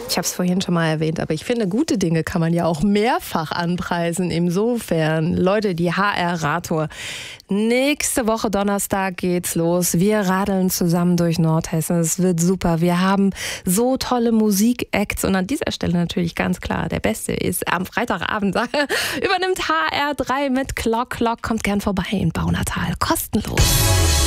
Ich habe es vorhin schon mal erwähnt, aber ich finde, gute Dinge kann man ja auch mehrfach anpreisen. Insofern, Leute, die HR-Radtour. Nächste Woche Donnerstag geht's los. Wir radeln zusammen durch Nordhessen. Es wird super. Wir haben so tolle Musik-Acts. Und an dieser Stelle natürlich ganz klar, der Beste ist am Freitagabend. Übernimmt HR3 mit Clock. Kommt gern vorbei in Baunatal. Kostenlos.